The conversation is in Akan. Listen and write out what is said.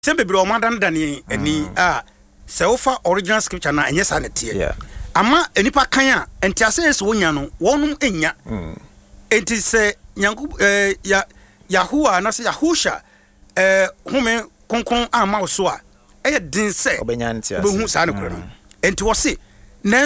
Sem bebre o madan dani ani se wofa original scripture na enye sa ne tie. Ama enipa kan a entiase yes wonya no wonum enya. Enti se nyanku Yahuwa na se Yahusha home konkon ama so a eye din se obenya ntia obehu sa ne kro no. Enti wo se